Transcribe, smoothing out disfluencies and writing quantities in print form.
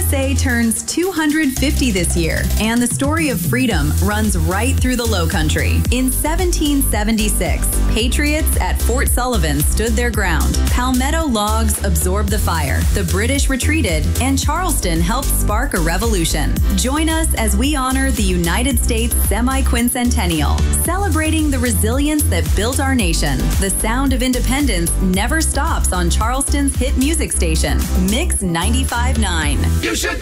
USA turns 250 this year, and the story of freedom runs right through the Low Country. In 1776, patriots at Fort Sullivan stood their ground. Palmetto logs absorbed the fire. The British retreated, and Charleston helped spark a revolution. Join us as we honor the United States semi-quincentennial, celebrating the resilience that built our nation. The sound of independence never stops on Charleston's hit music station, Mix 95.9. You should